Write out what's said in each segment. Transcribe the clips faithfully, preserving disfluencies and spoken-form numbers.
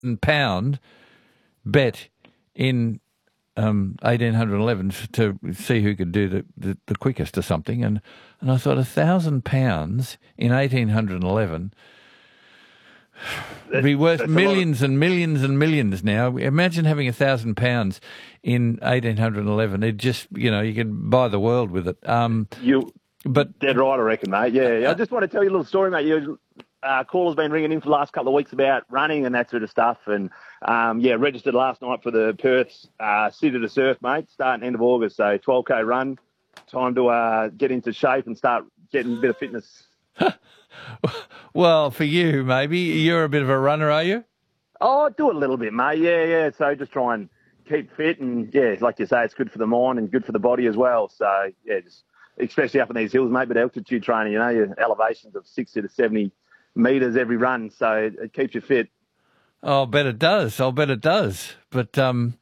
pound bet in um, eighteen eleven to see who could do the, the, the quickest or something. And, and I thought a thousand pounds in eighteen eleven would be worth millions and millions and millions now. Imagine having a thousand pounds in eighteen eleven. It just, you know, you could buy the world with it. Um, you, but dead right, I reckon, mate. Yeah, yeah. I just want to tell you a little story, mate. You, uh, caller's been ringing in for the last couple of weeks about running and that sort of stuff. And, um, yeah, registered last night for the Perth uh, City to Surf, mate, starting end of August. So twelve K run. Time to uh, get into shape and start getting a bit of fitness. Well, for you, maybe. You're a bit of a runner, are you? Oh, do it a little bit, mate. Yeah, yeah. So just try and keep fit. And, yeah, like you say, it's good for the mind and good for the body as well. So, yeah, just especially up in these hills, mate, but altitude training, you know, your elevations of sixty to seventy metres every run. So it, it keeps you fit. Oh, I'll bet it does. I'll bet it does. But, um,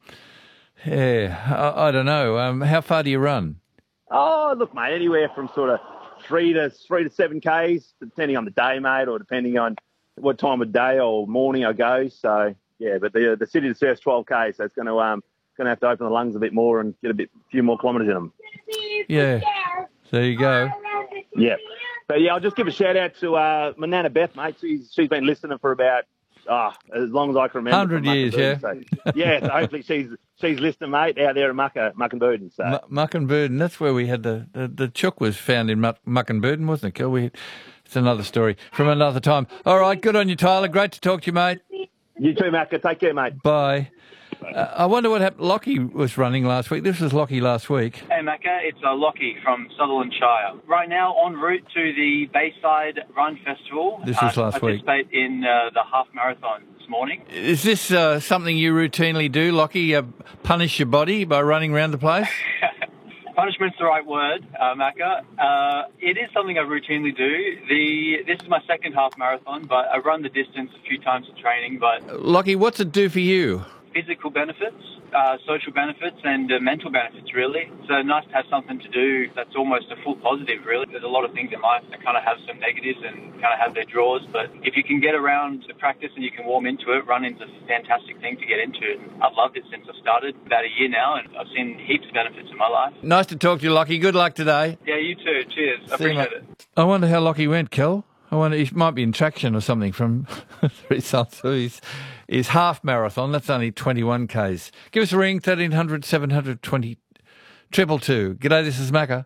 yeah, I, I don't know. Um, how far do you run? Oh, look, mate, anywhere from sort of three to three to seven Ks, depending on the day, mate, or depending on what time of day or morning I go. So yeah, but the the City to Surf's twelve K, so it's going to um going to have to open the lungs a bit more and get a bit few more kilometres in them. Yeah, there you go. Yeah, but yeah, I'll just give a shout out to uh, my Nana Beth, mate. She's she's been listening for about ah oh, as long as I can remember. Hundred years, yeah. So, yeah, so hopefully she's she's listening, mate, out there at Mucka Muckenburden. So M- Muckenburden, that's where we had the, the the chook was found in Muck, Muckenburden, wasn't it? Kel? We, it's another story from another time. All right, good on you, Tyler. Great to talk to you, mate. You too, Macca. Take care, mate. Bye. Uh, I wonder what happened. Lockie was running last week. This was Lockie last week. Hey, Macca, it's uh, Lockie from Sutherland Shire. Right now, en route to the Bayside Run Festival. This was uh, last week. Participate in uh, the half marathon this morning. Is this uh, something you routinely do, Lockie? Uh, punish your body by running around the place? Punishment's the right word, uh, Macca. Uh, it is something I routinely do. The This is my second half marathon, but I run the distance a few times for training. But Lockie, what's it do for you? Physical benefits, uh, social benefits, and uh, mental benefits, really. So nice to have something to do that's almost a full positive, really. There's a lot of things in life that kind of have some negatives and kind of have their draws, but if you can get around the practice and you can warm into it, running's a fantastic thing to get into. And I've loved it since I've started, about a year now, and I've seen heaps of benefits in my life. Nice to talk to you, Lockie. Good luck today. Yeah, you too. Cheers. I appreciate it. I wonder how Lockie went, Kel. I wonder, he might be in traction or something from the results of his, his half marathon. That's only twenty-one Ks. Give us a ring, thirteen hundred, seven hundred twenty, triple two. G'day, this is Macca.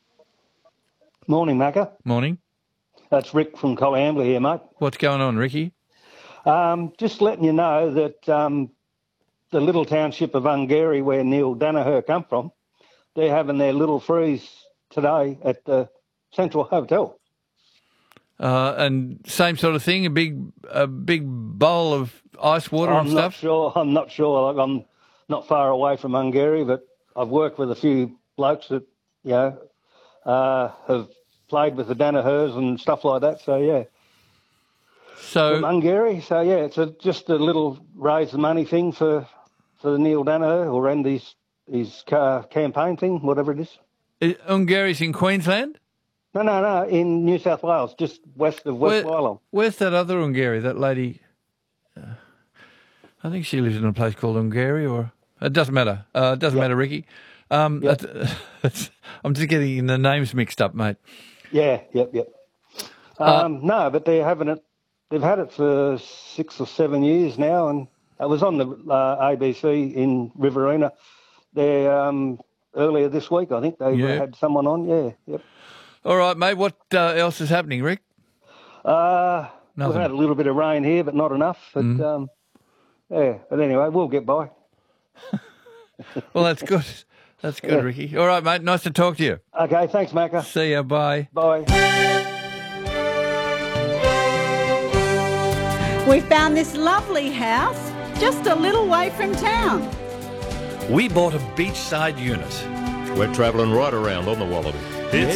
Morning, Macca. Morning. That's Rick from Coambler here, mate. What's going on, Ricky? Um, just letting you know that um, the little township of Ungary, where Neil Danaher come from, they're having their little freeze today at the Central Hotel. Uh, and same sort of thing, a big a big bowl of ice water I'm and not stuff? sure. I'm not sure. Like, I'm not far away from Hungary, but I've worked with a few blokes that, you know, uh, have played with the Danahers and stuff like that. So, yeah. So From Hungary. So, yeah, it's a, just a little raise the money thing for, for the Neil Danaher or end his, his uh, campaign thing, whatever it is. is Hungary's in Queensland? No, no, no, in New South Wales, just west of West Where, Wylam. Where's that other Hungary, that lady? Uh, I think she lives in a place called Hungary, or... It doesn't matter. Uh, it doesn't Yep. matter, Ricky. Um, Yep. that's, that's, I'm just getting the names mixed up, mate. Yeah, yep, yep. Uh, Um, no, but they're having it. They've had it for six or seven years now, and it was on the uh, A B C in Riverina there um, earlier this week. I think they Yeah. had someone on. Yeah, yep. All right, mate. What uh, else is happening, Rick? Uh, we've Nothing. had a little bit of rain here, but not enough. But Mm. um, yeah, but anyway, we'll get by. Well, that's good. That's good, Yeah. Ricky. All right, mate. Nice to talk to you. Okay, thanks, Macca. See ya. Bye. Bye. We found this lovely house just a little way from town. We bought a beachside unit. We're travelling right around on the Wallaby. It's